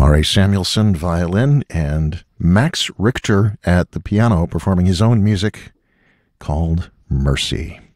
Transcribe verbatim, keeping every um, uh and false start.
R A Samuelson, violin, and Max Richter at the piano, performing his own music called Mercy.